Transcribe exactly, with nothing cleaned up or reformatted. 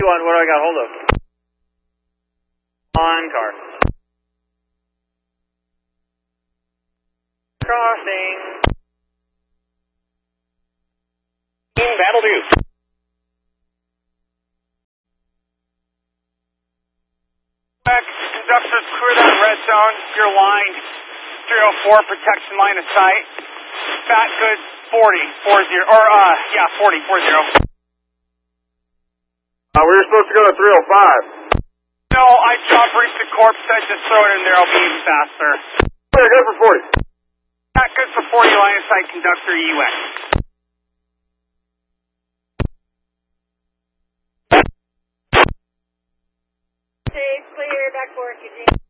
What do I got hold of? On car. Crossing. Battle two. Back, conductors clear that red zone. Your line, three oh four, protection line of sight. Fat good, forty, four zero, or uh, yeah, forty, four zero. Uh, we were supposed to go to three oh five. No, I job briefed the corp, said just throw it in there, I'll be even faster. Yeah, good for forty. Fat good for forty, line of sight, conductor U N. Stage clear, back forward, Eugene.